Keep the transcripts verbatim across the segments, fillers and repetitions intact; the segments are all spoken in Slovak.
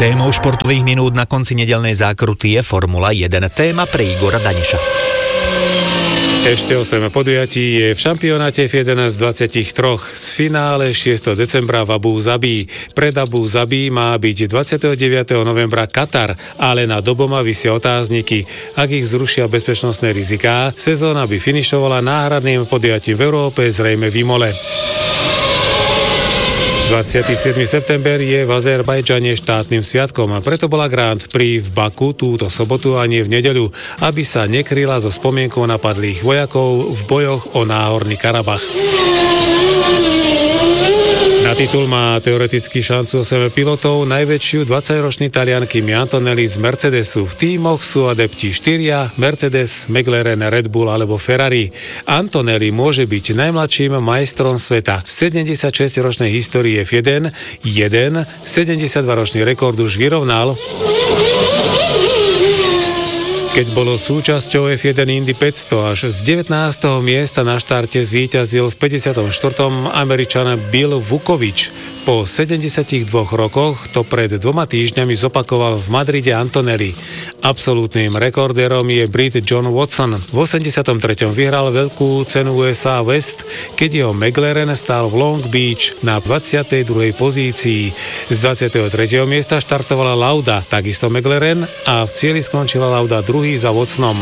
Témou športových minút na konci nedeľnej zákruty je Formula jeden. Téma pre Igora Daniša. Ešte osem podujatí je v šampionáte ef jeden z dvadsaťtri. Z finále šiesteho decembra v Abu Zabi. Pred Abu Zabi má byť dvadsiateho deviateho novembra Katar, ale na doboma visia otázniky. Ak ich zrušia bezpečnostné riziká, sezóna by finišovala náhradným podujatím v Európe, zrejme v Imole. dvadsiateho siedmeho september je v Azerbajdžane štátnym sviatkom a preto bola Grand Prix v Baku túto sobotu a nie v nedeľu, aby sa nekryla so spomienkou na padlých vojakov v bojoch o Náhorný Karabach. Na titul má teoreticky šancu osem pilotov, najväčšiu dvadsaťročný Talian Kimi Antonelli z Mercedesu. V tímoch sú adepti štyria, Mercedes, McLaren, Red Bull alebo Ferrari. Antonelli môže byť najmladším majstrom sveta. V sedemdesiatšesťročnej histórii ef jeden, jeden sedemdesiatdvaročný rekord už vyrovnal, keď bolo súčasťou ef jeden Indy päťsto. Až z devätnásteho miesta na štarte zvíťazil v päťdesiatom štvrtom Američan Bill Vukovič. Po sedemdesiatich dvoch rokoch to pred dvoma týždňami zopakoval v Madride Antonelli. Absolútnym rekordérom je Brit John Watson. V osemdesiatom treťom vyhral veľkú cenu ú es á West, keď jeho McLaren stál v Long Beach na dvadsiatej druhej pozícii. Z dvadsiateho tretieho miesta štartovala Lauda, takisto McLaren, a v cieli skončila Lauda druhý za Watsonom.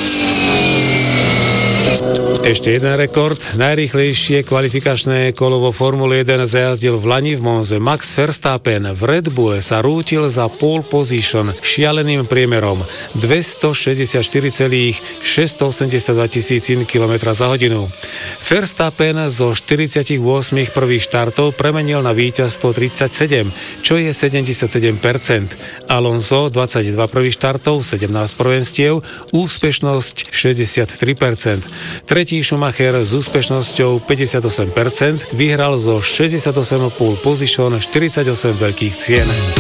Ešte jeden rekord. Najrýchlejšie kvalifikačné kolo vo Formule jeden zajazdil v lani v Monze Max Verstappen. V Red Bulle sa rútil za pole position šialeným priemerom dvestošesťdesiatštyri celých šesťstoosemdesiatdva tisícin kilometra za hodinu. Verstappen zo štyridsaťosem prvých štartov premenil na víťazstvo tridsaťsedem, čo je sedemdesiatsedem percent. Alonso dvadsaťdva prvých štartov, sedemnásť prvenstiev, úspešnosť šesťdesiattri percent. Tretí Schumacher s úspešnosťou päťdesiatosem percent vyhral zo šesťdesiatosem pole position štyridsaťosem veľkých cien.